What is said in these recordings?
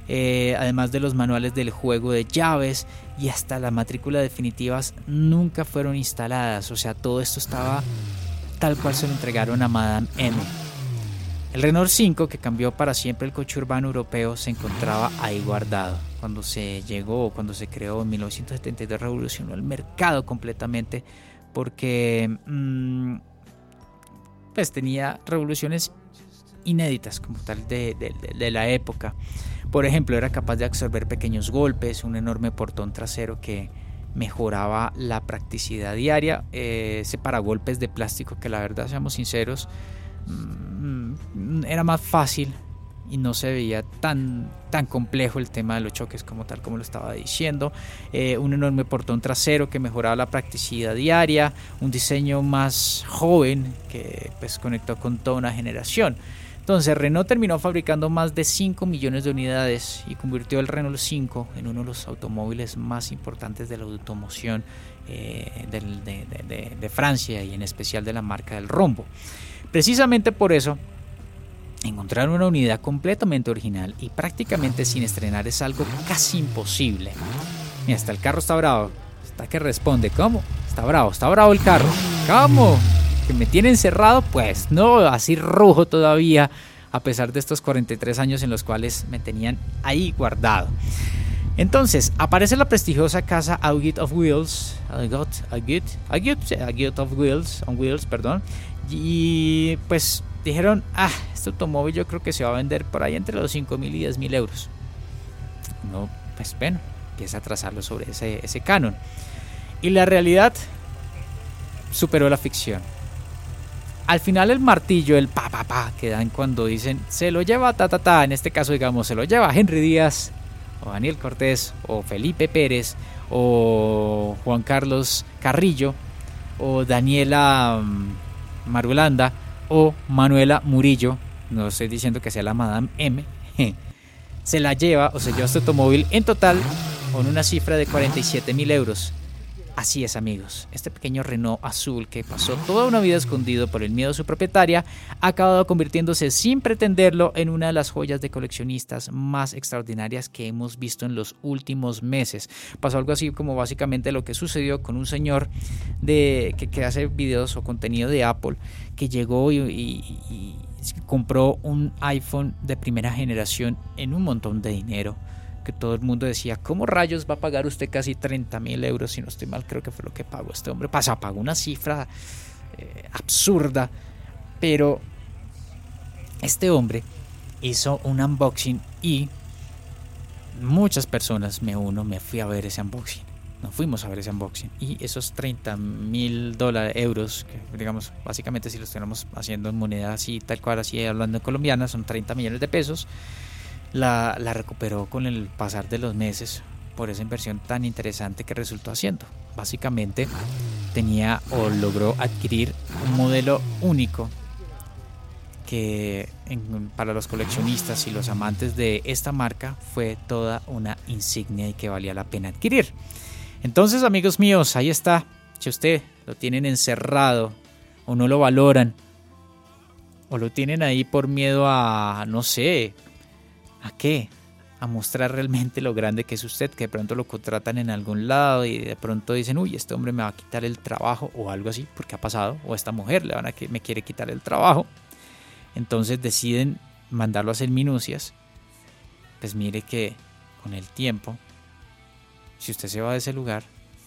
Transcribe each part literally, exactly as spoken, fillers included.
eh, además de los manuales del juego de llaves, y hasta las matrículas definitivas nunca fueron instaladas. O sea, todo esto estaba tal cual se lo entregaron a Madame M. El Renault cinco, que cambió para siempre el coche urbano europeo, se encontraba ahí guardado. Cuando se llegó, cuando se creó en mil novecientos setenta y dos, revolucionó el mercado completamente, porque mmm, pues tenía revoluciones inéditas como tal de, de, de la época. Por ejemplo, era capaz de absorber pequeños golpes, un enorme portón trasero que mejoraba la practicidad diaria, eh, ese paragolpes de plástico que, la verdad, seamos sinceros, mmm, era más fácil y no se veía tan, tan complejo el tema de los choques como tal como lo estaba diciendo. Eh, un enorme portón trasero que mejoraba la practicidad diaria, un diseño más joven que pues conectó con toda una generación. Entonces Renault terminó fabricando más de cinco millones de unidades y convirtió el Renault cinco en uno de los automóviles más importantes de la automoción eh, de, de, de, de Francia, y en especial de la marca del rombo. Precisamente por eso, encontrar una unidad completamente original y prácticamente sin estrenar es algo casi imposible. Y hasta el carro está bravo. Hasta que responde, ¿cómo? Está bravo, está bravo el carro. ¿Cómo? ¿Que me tiene encerrado? Pues no, así rojo todavía, a pesar de estos cuarenta y tres años en los cuales me tenían ahí guardado. Entonces, aparece la prestigiosa casa Aguet of Wheels, Aguet, Aguet, Aguet, Aguet of Wheels, on Wheels, perdón, y pues dijeron, ah, este automóvil yo creo que se va a vender por ahí entre los cinco mil y diez mil euros. No, pues bueno, empieza a trazarlo sobre ese, ese canon. Y la realidad superó la ficción. Al final el martillo, el pa pa pa que dan cuando dicen se lo lleva ta ta ta, en este caso digamos se lo lleva Henry Díaz o Daniel Cortés o Felipe Pérez o Juan Carlos Carrillo o Daniela um, Marulanda o Manuela Murillo, no estoy diciendo que sea la Madame M, se la lleva o se lleva este automóvil en total con una cifra de cuarenta y siete mil euros. Así es, amigos, este pequeño Renault azul que pasó toda una vida escondido por el miedo de su propietaria ha acabado convirtiéndose sin pretenderlo en una de las joyas de coleccionistas más extraordinarias que hemos visto en los últimos meses. Pasó algo así como básicamente lo que sucedió con un señor de, que, que hace videos o contenido de Apple, que llegó y, y, y compró un iPhone de primera generación en un montón de dinero, que todo el mundo decía, ¿cómo rayos va a pagar usted casi treinta mil euros? Si no estoy mal, creo que fue lo que pagó este hombre. Pasa, pagó una cifra eh, absurda, pero este hombre hizo un unboxing y muchas personas, me uno, me fui a ver ese unboxing. Nos fuimos a ver ese unboxing y esos treinta mil dólares, euros, que digamos, básicamente si lo estuviéramos haciendo en moneda así, tal cual, así hablando en colombiana, son treinta millones de pesos. La, la recuperó con el pasar de los meses por esa inversión tan interesante que resultó haciendo. Básicamente tenía o logró adquirir un modelo único que en, para los coleccionistas y los amantes de esta marca fue toda una insignia y que valía la pena adquirir. Entonces, amigos míos, ahí está. Si usted lo tienen encerrado o no lo valoran o lo tienen ahí por miedo a, no sé, ¿a qué? A mostrar realmente lo grande que es usted, que de pronto lo contratan en algún lado y de pronto dicen, uy, este hombre me va a quitar el trabajo o algo así, porque ha pasado, o esta mujer le van a que me quiere quitar el trabajo. Entonces deciden mandarlo a hacer minucias. Pues mire que con el tiempo, si usted se va de ese lugar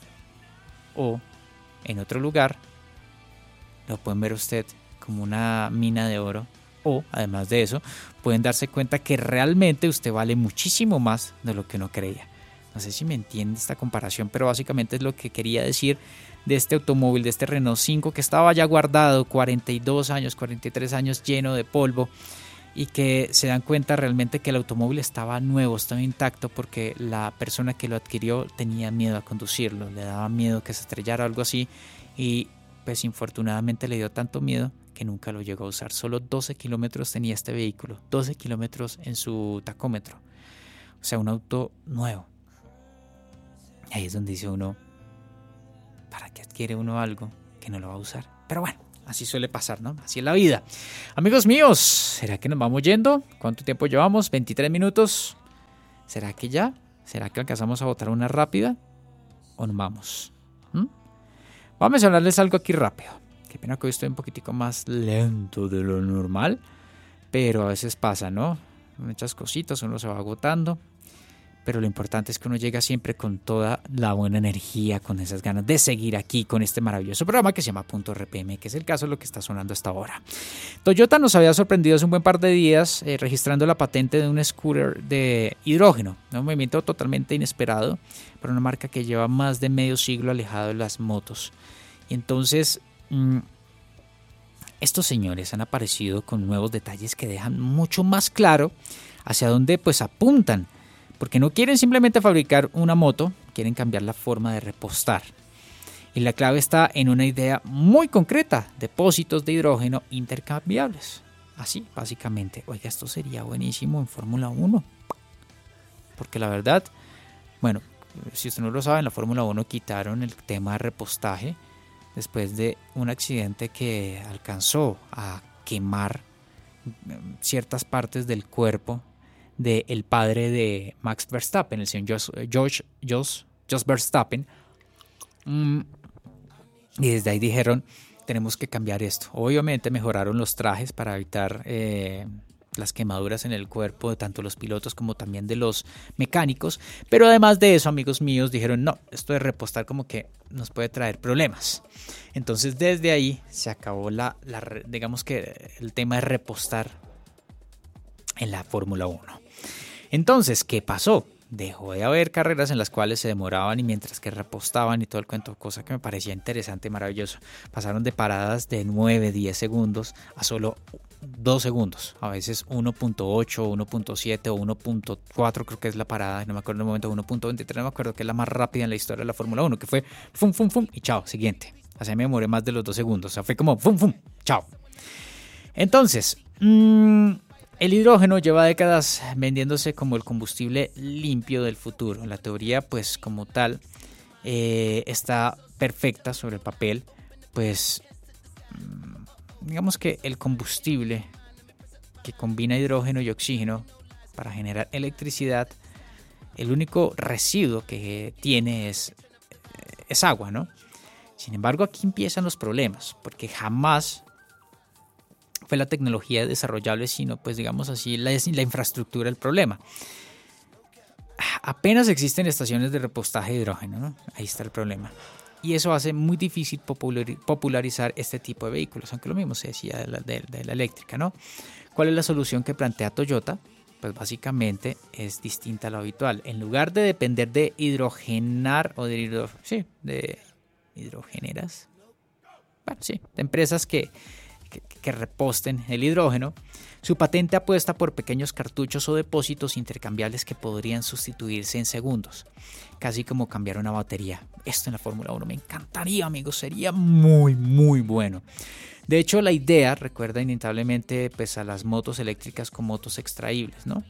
o en otro lugar, lo pueden ver usted como una mina de oro. O, además de eso, pueden darse cuenta que realmente usted vale muchísimo más de lo que no creía. No sé si me entiende esta comparación, pero básicamente es lo que quería decir de este automóvil, de este Renault cinco que estaba ya guardado cuarenta y dos años, cuarenta y tres años lleno de polvo, y que se dan cuenta realmente que el automóvil estaba nuevo, estaba intacto, porque la persona que lo adquirió tenía miedo a conducirlo, le daba miedo que se estrellara o algo así, y pues infortunadamente le dio tanto miedo que nunca lo llegó a usar. Solo doce kilómetros tenía este vehículo, doce kilómetros en su tacómetro, o sea, un auto nuevo. Ahí es donde dice uno, ¿para qué adquiere uno algo que no lo va a usar? Pero bueno, así suele pasar, ¿no? Así es la vida. Amigos míos, ¿será que nos vamos yendo? ¿Cuánto tiempo llevamos? veintitrés minutos. ¿Será que ya? ¿Será que alcanzamos a botar una rápida? ¿O nos vamos? ¿Mm? Vamos a hablarles algo aquí rápido. Qué pena que hoy estoy un poquitico más lento de lo normal, pero a veces pasa, ¿no? Muchas cositas, uno se va agotando. Pero lo importante es que uno llega siempre con toda la buena energía, con esas ganas de seguir aquí con este maravilloso programa que se llama Punto R P M, que es el caso de lo que está sonando hasta ahora. Toyota nos había sorprendido hace un buen par de días eh, registrando la patente de un scooter de hidrógeno, un movimiento totalmente inesperado para una marca que lleva más de medio siglo alejado de las motos. Y entonces, mmm, estos señores han aparecido con nuevos detalles que dejan mucho más claro hacia dónde pues apuntan. Porque no quieren simplemente fabricar una moto, quieren cambiar la forma de repostar. Y la clave está en una idea muy concreta, depósitos de hidrógeno intercambiables. Así, básicamente. Oiga, esto sería buenísimo en Fórmula uno. Porque la verdad, bueno, si usted no lo sabe, en la Fórmula uno quitaron el tema de repostaje después de un accidente que alcanzó a quemar ciertas partes del cuerpo del padre de Max Verstappen, el señor George, George, George Verstappen. Mm, y desde ahí dijeron, tenemos que cambiar esto. Obviamente mejoraron los trajes para evitar eh, las quemaduras en el cuerpo de tanto los pilotos como también de los mecánicos. Pero además de eso, amigos míos, dijeron, no, esto de repostar como que nos puede traer problemas. Entonces desde ahí se acabó la, la digamos que el tema de repostar en la Fórmula uno. Entonces, ¿qué pasó? Dejó de haber carreras en las cuales se demoraban y mientras que repostaban y todo el cuento, cosa que me parecía interesante y maravilloso. Pasaron de paradas de nueve, diez segundos a solo dos segundos. A veces uno punto ocho, uno punto siete o uno punto cuatro creo que es la parada. No me acuerdo en el momento, uno punto veintitrés, no me acuerdo, que es la más rápida en la historia de la Fórmula uno, que fue fum, fum, fum y chao, siguiente. O sea, me demoré más de los dos segundos. O sea, fue como fum, fum, chao. Entonces, mmm, el hidrógeno lleva décadas vendiéndose como el combustible limpio del futuro. La teoría, pues como tal, eh, está perfecta sobre el papel. Pues digamos que el combustible que combina hidrógeno y oxígeno para generar electricidad, el único residuo que tiene es, es agua, ¿no? Sin embargo, aquí empiezan los problemas, porque jamás fue la tecnología desarrollable, sino pues digamos así la, la infraestructura el problema. Apenas existen estaciones de repostaje de hidrógeno, ¿no? Ahí está el problema. Y eso hace muy difícil popularizar este tipo de vehículos, aunque lo mismo se decía de la, de, de la eléctrica, ¿no? ¿Cuál es la solución que plantea Toyota? Pues básicamente es distinta a lo habitual. En lugar de depender de hidrogenar o de, hidro, sí, de hidrogeneras, bueno, sí, de empresas que Que, que reposten el hidrógeno, su patente apuesta por pequeños cartuchos o depósitos intercambiables que podrían sustituirse en segundos, casi como cambiar una batería. Esto en la Fórmula uno me encantaría, amigos, sería muy, muy bueno. De hecho, la idea recuerda inevitablemente pues, a las motos eléctricas con motos extraíbles, ¿no?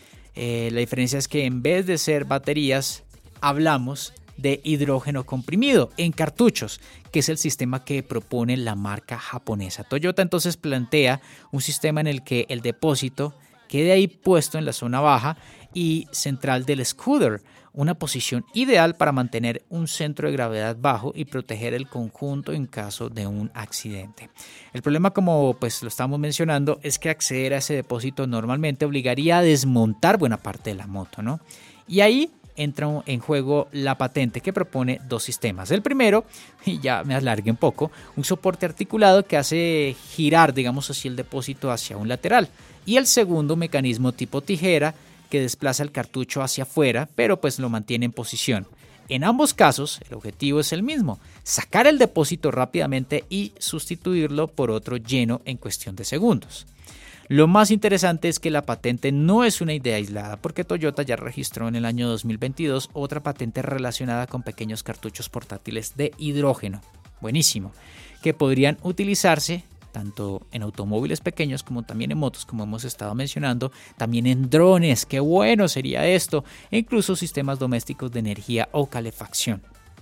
Eh, la diferencia es que en vez de ser baterías, hablamos de hidrógeno comprimido en cartuchos, que es el sistema que propone la marca japonesa. Toyota entonces plantea un sistema en el que el depósito quede ahí puesto en la zona baja y central del scooter, una posición ideal para mantener un centro de gravedad bajo y proteger el conjunto en caso de un accidente. El problema, como pues lo estamos mencionando, es que acceder a ese depósito normalmente obligaría a desmontar buena parte de la moto, ¿no? Y ahí entra en juego la patente que propone dos sistemas. El primero, y ya me alargué un poco, un soporte articulado que hace girar, digamos así, el depósito hacia un lateral. Y el segundo, mecanismo tipo tijera que desplaza el cartucho hacia afuera, pero pues lo mantiene en posición. En ambos casos, el objetivo es el mismo, sacar el depósito rápidamente y sustituirlo por otro lleno en cuestión de segundos. Lo más interesante es que la patente no es una idea aislada, porque Toyota ya registró en el año dos mil veintidós otra patente relacionada con pequeños cartuchos portátiles de hidrógeno, buenísimo, que podrían utilizarse tanto en automóviles pequeños como también en motos, como hemos estado mencionando, también en drones, qué bueno sería esto, e incluso sistemas domésticos de energía o calefacción.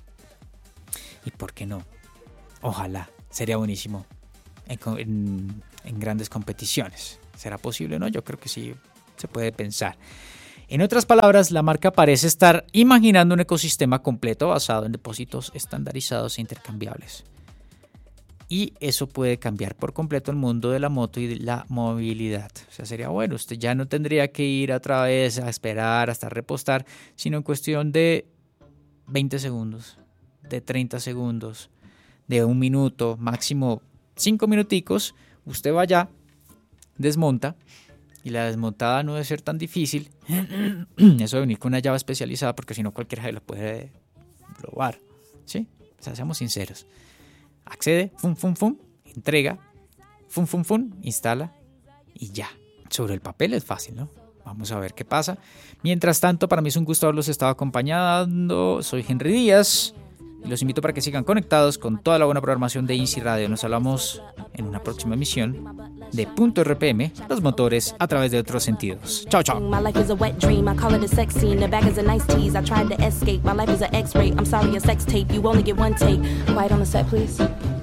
¿Y por qué no? Ojalá, sería buenísimo. En, en, en grandes competiciones. ¿Será posible o no? Yo creo que sí se puede pensar. En otras palabras, la marca parece estar imaginando un ecosistema completo basado en depósitos estandarizados e intercambiables. Y eso puede cambiar por completo el mundo de la moto y de la movilidad. O sea, sería bueno, usted ya no tendría que ir otra vez a esperar hasta repostar, sino en cuestión de veinte segundos, de treinta segundos, de un minuto, máximo cinco minuticos, usted va allá, desmonta, y la desmontada no debe ser tan difícil. Eso de venir con una llave especializada, porque si no cualquiera la puede robar, ¿sí? O sea, seamos sinceros. Accede, fum, fum, fum, entrega, fum, fum, fum, instala y ya. Sobre el papel es fácil, ¿no? Vamos a ver qué pasa. Mientras tanto, para mí es un gusto haberlos estado acompañando. Soy Henry Díaz y los invito para que sigan conectados con toda la buena programación de INSI Radio. Nos hablamos en una próxima emisión de Punto R P M, los motores a través de otros sentidos. Chao, chao. My life is a wet dream. I call it a sex scene. The bag is a nice tease. I tried to escape. My life is an X-ray. I'm sorry, a sex tape. You only get one take. Quiet on the set, please.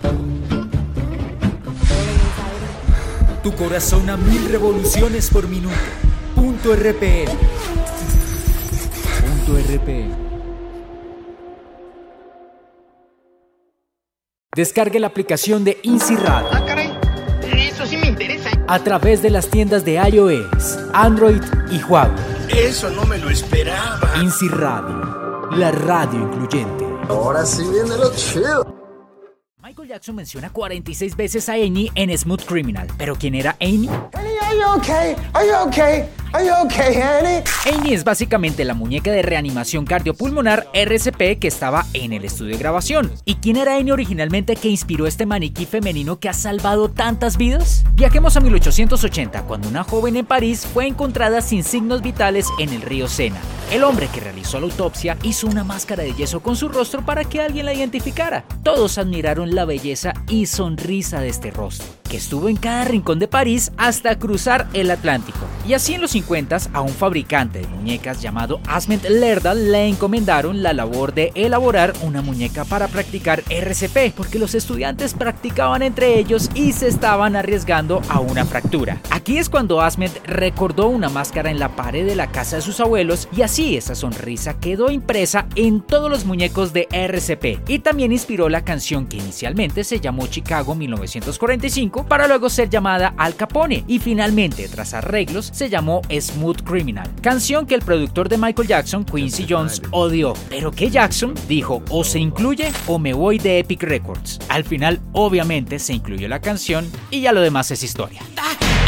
Tu corazón a mil revoluciones por minuto. Punto R P M. Punto R P M. Descargue la aplicación de INSI Radio. Ah, caray. Eso sí me interesa. A través de las tiendas de iOS, Android y Huawei. Eso no me lo esperaba. INSI Radio, la radio incluyente. Ahora sí viene lo chido. Michael Jackson menciona cuarenta y seis veces a Amy en Smooth Criminal. ¿Pero quién era Amy? Honey, are you okay? Are you okay? Are you okay, honey? Amy es básicamente la muñeca de reanimación cardiopulmonar R C P que estaba en el estudio de grabación. ¿Y quién era Amy originalmente que inspiró este maniquí femenino que ha salvado tantas vidas? Viajemos a mil ochocientos ochenta, cuando una joven en París fue encontrada sin signos vitales en el río Sena. El hombre que realizó la autopsia hizo una máscara de yeso con su rostro para que alguien la identificara. Todos admiraron la belleza y sonrisa de este rostro, que estuvo en cada rincón de París hasta cruzar el Atlántico. Y así en los cincuenta, a un fabricante de muñecas llamado Asment Lerdahl le encomendaron la labor de elaborar una muñeca para practicar R C P, porque los estudiantes practicaban entre ellos y se estaban arriesgando a una fractura. Aquí es cuando Asment recordó una máscara en la pared de la casa de sus abuelos, y así esa sonrisa quedó impresa en todos los muñecos de R C P, y también inspiró la canción que inicialmente se llamó Chicago mil novecientos cuarenta y cinco para luego ser llamada Al Capone, y finalmente tras arreglos se llamó Smooth Criminal, canción que el productor de Michael Jackson, Quincy Jones, odió, pero que Jackson dijo: o se incluye o me voy de Epic Records. Al final obviamente se incluyó la canción y ya lo demás es historia.